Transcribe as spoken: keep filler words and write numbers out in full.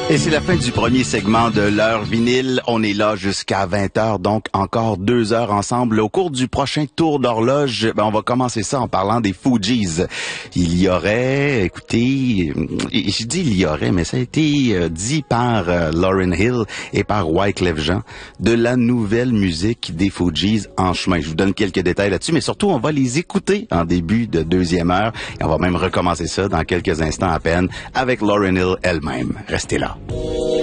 Et c'est la fin du premier segment de l'heure vinyle. On est là jusqu'à vingt heures, donc encore deux heures ensemble. Au cours du prochain tour d'horloge, ben on va commencer ça en parlant des Fugees. Il y aurait, écoutez, je dis il y aurait, mais ça a été euh, dit par euh, Lauryn Hill et par Wyclef Jean, de la nouvelle musique des Fugees en chemin. Je vous donne quelques détails là-dessus, mais surtout, on va les écouter en début de deuxième heure. Et on va même recommencer ça dans quelques instants à peine avec Lauryn Hill elle-même. Restez là.